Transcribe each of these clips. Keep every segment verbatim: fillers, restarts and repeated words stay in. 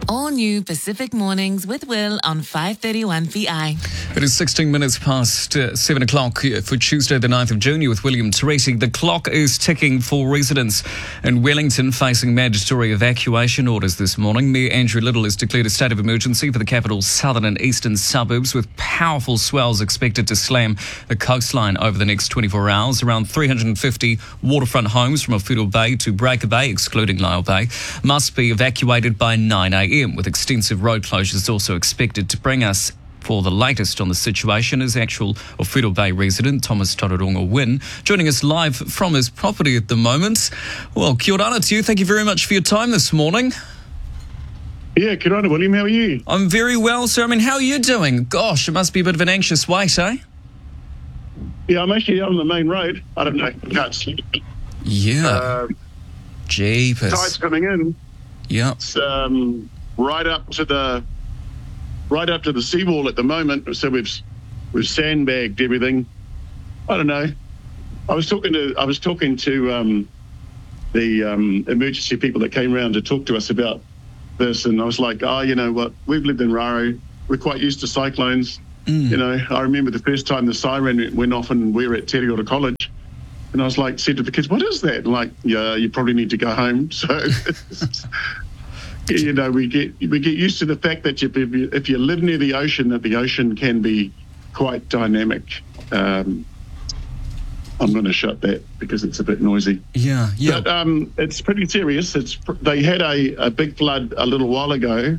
All new Pacific Mornings with Will on five thirty-one P I. It is sixteen minutes past uh, seven o'clock for Tuesday the ninth of June. You're with William Teresi. The clock is ticking for residents in Wellington facing mandatory evacuation orders this morning. Mayor Andrew Little has declared a state of emergency for the capital's southern and eastern suburbs, with powerful swells expected to slam the coastline over the next twenty-four hours. Around three hundred fifty waterfront homes from Ōwhiro Bay to Breaker Bay, excluding Lyall Bay, must be evacuated by nine a.m, with extensive road closures also expected. To bring us for the latest on the situation is actual Ōwhiro Bay resident Thomas Tararonga Wynne, joining us live from his property at the moment. Well, kia ora to you. Thank you very much for your time this morning. Yeah, kia ora, William. How are you? I'm very well, sir. I mean, how are you doing? Gosh, it must be a bit of an anxious wait, eh? Yeah, I'm actually on the main road. I don't know. Can't sleep. Yeah. Uh, Jeepers. Tide's coming in. Yeah. It's um, right up to the right up to the seawall at the moment. So we've we've sandbagged everything. I don't know. I was talking to I was talking to um, the um, emergency people that came around to talk to us about this, and I was like, oh, you know what? We've lived in Raro. We're quite used to cyclones. Mm. You know, I remember the first time the siren went off, and we were at Te Reo College. And I was like, said to the kids, what is that? And like, yeah, you probably need to go home. So, you know, we get we get used to the fact that you, if, you, if you live near the ocean, that the ocean can be quite dynamic. Um, I'm going to shut that because it's a bit noisy. Yeah, yeah. But um, it's pretty serious. It's they had a, a big flood a little while ago,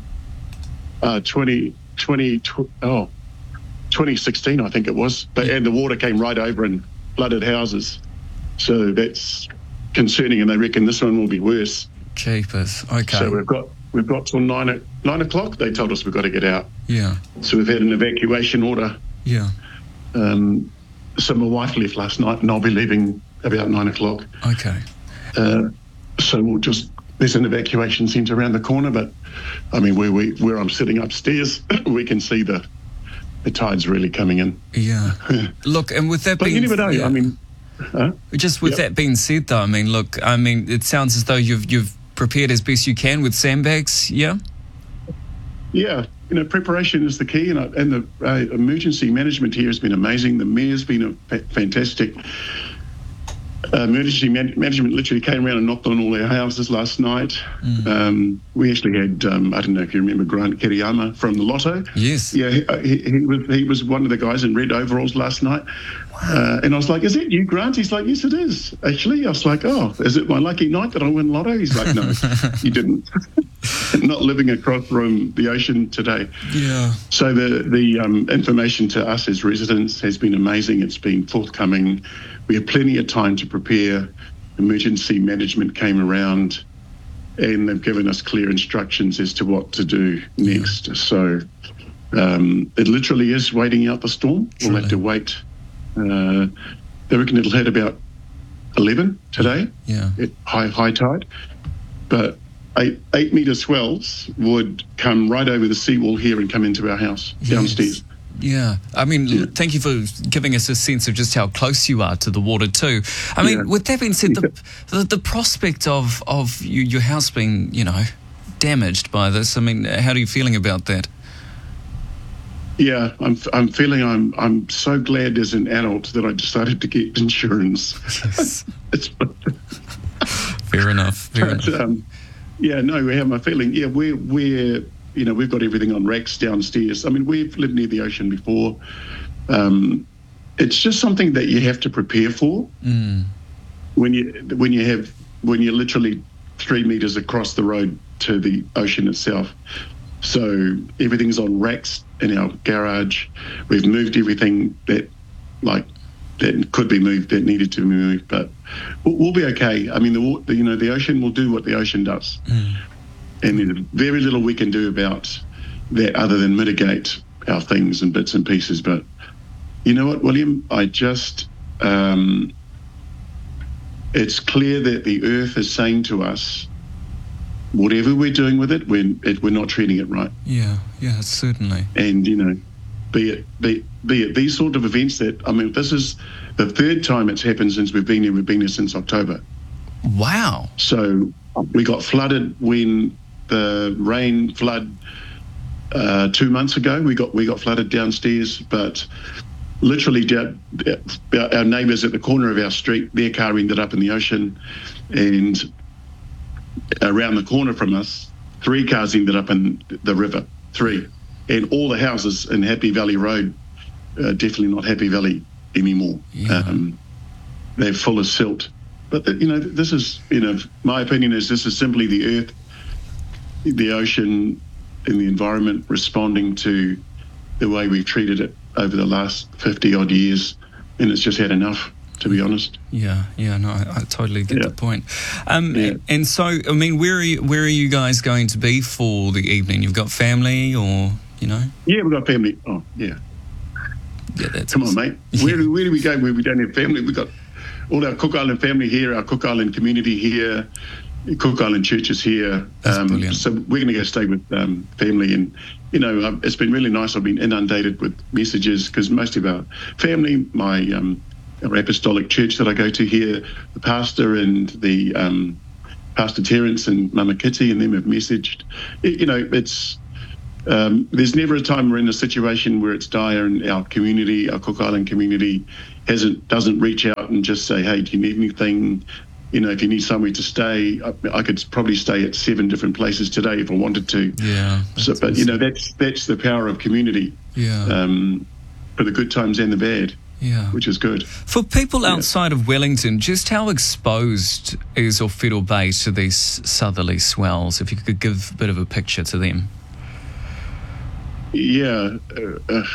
uh, twenty, twenty, oh, twenty sixteen, I think it was. But, and the water came right over and flooded houses, so that's concerning, and they reckon this one will be worse. Jeepers. Okay. So we've got we've got till nine o- nine o'clock. They told us we've got to get out. Yeah. So we've had an evacuation order. Yeah. Um, so my wife left last night, and I'll be leaving about nine o'clock. Okay. Uh, so we'll just there's an evacuation centre around the corner, but I mean where we where I'm sitting upstairs, we can see the. The tide's really coming in. Yeah. Look, and with that but being... you never know, yeah. I mean... Huh? Just with yep. that being said, though, I mean, look, I mean, it sounds as though you've you've prepared as best you can with sandbags, yeah? Yeah, you know, preparation is the key, and, and the uh, emergency management here has been amazing. The mayor's been a fa- fantastic. Uh, emergency man- management literally came around and knocked on all our houses last night. Mm. Um, we actually had, um, I don't know if you remember Grant Kiriyama from the Lotto. Yes. Yeah, he, he, he, was, he was one of the guys in red overalls last night. Wow. Uh, and I was like, is that you, Grant? He's like, yes, it is, actually. I was like, oh, is it my lucky night that I win Lotto? He's like, no, you didn't. Not living across from the ocean today. Yeah. So the, the um, information to us as residents has been amazing. It's been forthcoming. We have plenty of time to prepare. Emergency management came around and they've given us clear instructions as to what to do next. Yeah. So um, it literally is waiting out the storm. Truly. We'll have to wait. Uh, they reckon it'll hit about eleven today yeah. at high, high tide. But eight, eight metre swells would come right over the seawall here and come into our house yes. downstairs. Yeah, I mean, yeah. thank you for giving us a sense of just how close you are to the water too. I mean, yeah. with that being said, the, the the prospect of of you, your house being, you know, damaged by this. I mean, how are you feeling about that? Yeah, I'm I'm feeling I'm I'm so glad as an adult that I decided to get insurance. Yes. it's, fair enough. Fair but, enough. Um, yeah, no, we have my feeling. Yeah, we're we're. You know, we've got everything on racks downstairs. I mean, we've lived near the ocean before. Um, it's just something that you have to prepare for mm. when you when you have when you're literally three meters across the road to the ocean itself. So everything's on racks in our garage. We've moved everything that like that could be moved, that needed to be moved, but we'll, we'll be okay. I mean, the, the you know the ocean will do what the ocean does. Mm. And there's very little we can do about that other than mitigate our things and bits and pieces. But you know what, William? I just, um, it's clear that the earth is saying to us, whatever we're doing with it, we're, it, we're not treating it right. Yeah, yeah, certainly. And, you know, be it, be, be it these sort of events that, I mean, this is the third time it's happened since we've been here. We've been here since October. Wow. So we got flooded when the rain flood uh, two months ago. We got we got flooded downstairs, but literally our neighbours at the corner of our street, their car ended up in the ocean, and around the corner from us, three cars ended up in the river. Three, and all the houses in Happy Valley Road, uh, definitely not Happy Valley anymore. Yeah. Um, they're full of silt. But, you know, this is, you know, my opinion is this is simply the earth, the ocean, and the environment responding to the way we've treated it over the last fifty odd years. And it's just had enough, to be honest. Yeah, yeah, no, I, I totally get Yeah. the point. Um, Yeah. And so, I mean, where are you, where are you guys going to be for the evening? You've got family, or, you know? Yeah, we've got family. Oh, yeah. Yeah, that's Come on, awesome. mate. Where do, where do we go where we don't have family? We've got all our Cook Island family here, our Cook Island community here, Cook Island churches here. That's Um, brilliant. so we're going to go stay with um, family. And, you know, um, it's been really nice. I've been inundated with messages because most of our family, my um, our apostolic church that I go to here, the pastor and the um, Pastor Terence and Mama Kitty and them have messaged. It, you know, it's um, there's never a time we're in a situation where it's dire and our community, our Cook Island community, hasn't doesn't reach out and just say, hey, do you need anything? You know, if you need somewhere to stay, I, I could probably stay at seven different places today if I wanted to. Yeah. So, but you know, that's that's the power of community, Yeah. um, for the good times and the bad, Yeah. which is good. For people outside of Wellington, just how exposed is Owhiro Bay to these southerly swells? If you could give a bit of a picture to them. Yeah, uh, uh,